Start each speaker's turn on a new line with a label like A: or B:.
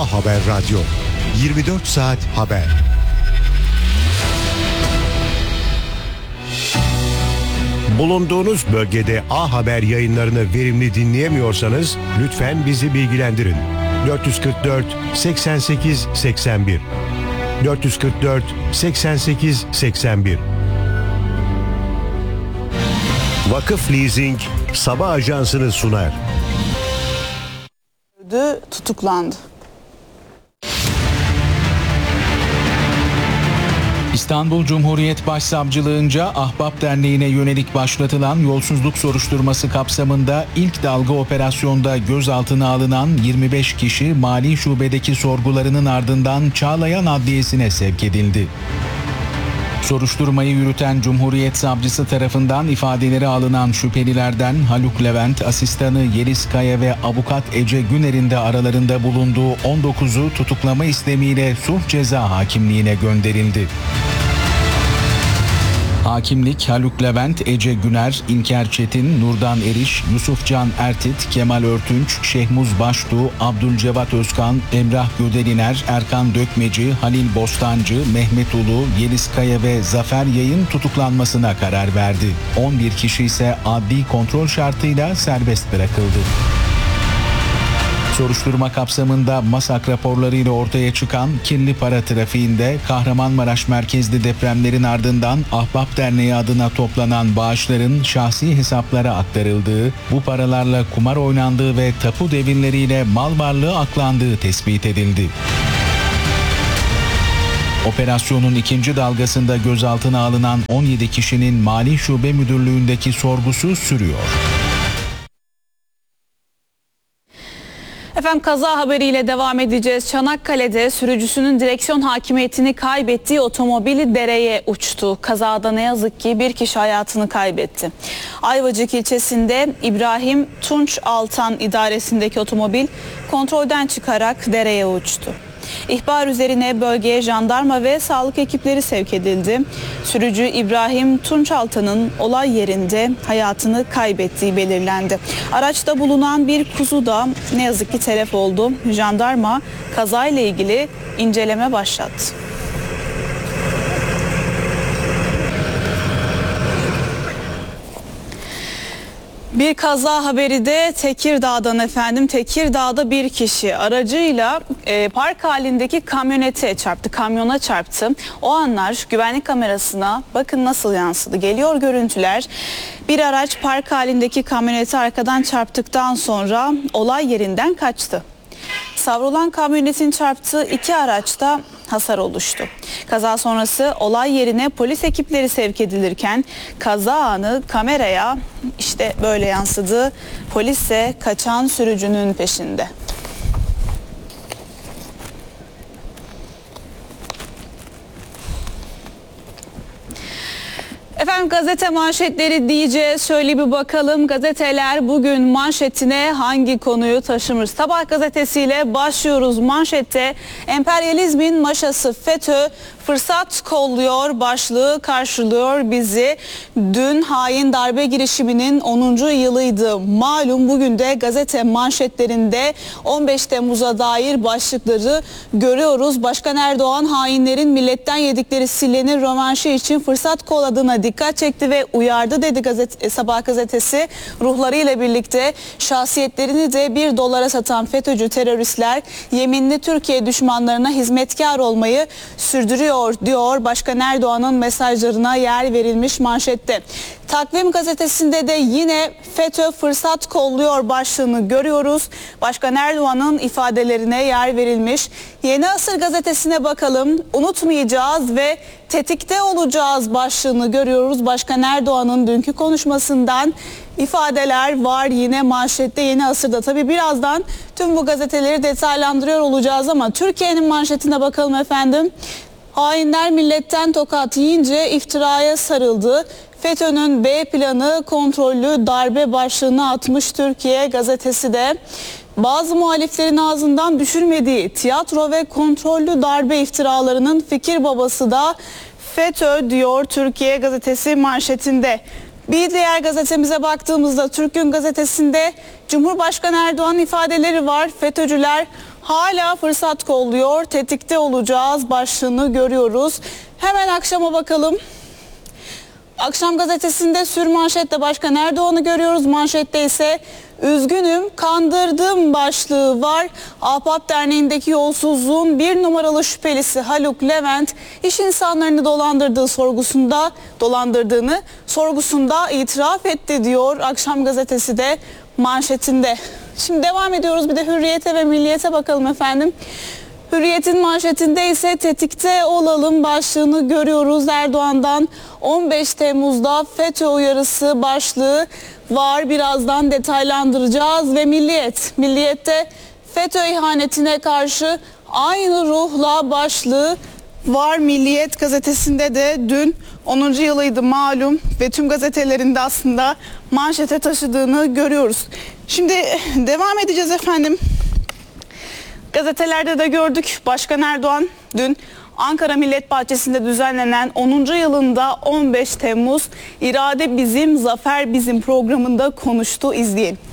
A: A Haber Radyo, 24 saat haber. Bulunduğunuz bölgede A Haber yayınlarını verimli dinleyemiyorsanız lütfen bizi bilgilendirin. 444 88 81 444 88 81. Vakıf Leasing sabah ajansını sunar.
B: Tutuklandı.
C: İstanbul Cumhuriyet Başsavcılığınca Ahbap Derneği'ne yönelik başlatılan yolsuzluk soruşturması kapsamında ilk dalga operasyonda gözaltına alınan 25 kişi Mali Şube'deki sorgularının ardından Çağlayan Adliyesi'ne sevk edildi. Soruşturmayı yürüten Cumhuriyet Savcısı tarafından ifadeleri alınan şüphelilerden Haluk Levent, asistanı Yeliz Kaya ve avukat Ece Güner'in de aralarında bulunduğu 19'u tutuklama istemiyle Sulh Ceza Hakimliği'ne gönderildi. Hakimlik, Haluk Levent, Ece Güner, İlker Çetin, Nurdan Eriş, Yusufcan Ertit, Kemal Örtünç, Şehmuz Baştuğ, Abdülcevat Özkan, Emrah Gödeliner, Erkan Dökmeci, Halil Bostancı, Mehmet Ulu, Yeliz Kaya ve Zafer Yay'ın tutuklanmasına karar verdi. 11 kişi ise adli kontrol şartıyla serbest bırakıldı. Soruşturma kapsamında MASAK raporlarıyla ortaya çıkan kirli para trafiğinde Kahramanmaraş merkezli depremlerin ardından Ahbap Derneği adına toplanan bağışların şahsi hesaplara aktarıldığı, bu paralarla kumar oynandığı ve tapu devirleriyle mal varlığı aklandığı tespit edildi. Operasyonun ikinci dalgasında gözaltına alınan 17 kişinin Mali Şube Müdürlüğü'ndeki sorgusu sürüyor.
B: Efendim, kaza haberiyle devam edeceğiz. Çanakkale'de sürücüsünün direksiyon hakimiyetini kaybettiği otomobili dereye uçtu. Kazada ne yazık ki bir kişi hayatını kaybetti. Ayvacık ilçesinde İbrahim Tunç Altan idaresindeki otomobil kontrolden çıkarak dereye uçtu. İhbar üzerine bölgeye jandarma ve sağlık ekipleri sevk edildi. Sürücü İbrahim Tunçaltan'ın olay yerinde hayatını kaybettiği belirlendi. Araçta bulunan bir kuzu da ne yazık ki telef oldu. Jandarma kazayla ilgili inceleme başlattı. Bir kaza haberi de Tekirdağ'dan efendim. Tekirdağ'da bir kişi aracıyla park halindeki kamyonete çarptı, kamyona çarptı. O anlar güvenlik kamerasına bakın nasıl yansıdı. Geliyor görüntüler. Bir araç park halindeki kamyoneti arkadan çarptıktan sonra olay yerinden kaçtı. Savrulan kamyonetin çarptığı iki araçta hasar oluştu. Kaza sonrası olay yerine polis ekipleri sevk edilirken kaza anı kameraya işte böyle yansıdı. Polis ise kaçan sürücünün peşinde. Efendim, gazete manşetleri diyeceğiz. Şöyle bir bakalım, gazeteler bugün manşetine hangi konuyu taşımış? Sabah gazetesiyle başlıyoruz. Manşette emperyalizmin maşası FETÖ fırsat kolluyor başlığı karşılıyor bizi. Dün hain darbe girişiminin 10. yılıydı. Malum bugün de gazete manşetlerinde 15 Temmuz'a dair başlıkları görüyoruz. Başkan Erdoğan hainlerin milletten yedikleri sillenin rövanşı için fırsat kolladığına dikkat çekti ve uyardı dedi Sabah gazetesi. Ruhlarıyla birlikte şahsiyetlerini de $1 satan FETÖ'cü teröristler yeminli Türkiye düşmanlarına hizmetkar olmayı sürdürüyor diyor. Başkan Erdoğan'ın mesajlarına yer verilmiş manşette. Takvim gazetesinde de yine FETÖ fırsat kolluyor başlığını görüyoruz. Başkan Erdoğan'ın ifadelerine yer verilmiş. Yeni Asır gazetesine bakalım. Unutmayacağız ve tetikte olacağız başlığını görüyoruz. Başkan Erdoğan'ın dünkü konuşmasından ifadeler var yine manşette Yeni Asır'da. Tabii birazdan tüm bu gazeteleri detaylandırıyor olacağız ama Türkiye'nin manşetine bakalım efendim. Hainler milletten tokat yiyince iftiraya sarıldı. FETÖ'nün B planı kontrollü darbe başlığını atmış Türkiye gazetesi de. Bazı muhaliflerin ağzından düşürmediği tiyatro ve kontrollü darbe iftiralarının fikir babası da FETÖ diyor Türkiye gazetesi manşetinde. Bir diğer gazetemize baktığımızda Türk Gün Gazetesi'nde Cumhurbaşkanı Erdoğan ifadeleri var. FETÖ'cüler hala fırsat kolluyor, tetikte olacağız başlığını görüyoruz. Hemen akşama bakalım. Akşam gazetesinde sürmanşette Başkan Erdoğan'ı görüyoruz. Manşette ise üzgünüm kandırdım başlığı var. Ahbap Derneği'ndeki yolsuzluğun bir numaralı şüphelisi Haluk Levent iş insanlarını dolandırdığını sorgusunda itiraf etti diyor Akşam gazetesi de manşetinde. Şimdi devam ediyoruz, bir de Hürriyet'e ve Milliyet'e bakalım efendim. Hürriyet'in manşetinde ise tetikte olalım başlığını görüyoruz. Erdoğan'dan 15 Temmuz'da FETÖ uyarısı başlığı var. Birazdan detaylandıracağız ve Milliyet'te FETÖ ihanetine karşı aynı ruhla başlığı var. Milliyet gazetesinde de dün 10. yılıydı malum ve tüm gazetelerinde aslında manşete taşıdığını görüyoruz. Şimdi devam edeceğiz efendim. Gazetelerde de gördük. Başkan Erdoğan dün Ankara Millet Bahçesi'nde düzenlenen 10. yılında 15 Temmuz İrade Bizim, Zafer Bizim programında konuştu. İzleyelim.